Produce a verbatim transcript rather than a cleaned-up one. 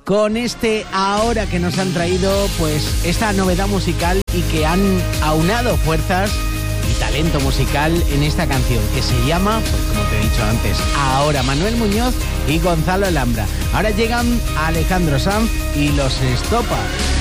con este ahora que nos han traído pues esta novedad musical y que han aunado fuerzas y talento musical en esta canción que se llama, pues como te he dicho antes, Ahora, Manuel Muñoz y Gonzalo Alhambra. Ahora llegan Alejandro Sanz y los Estopa.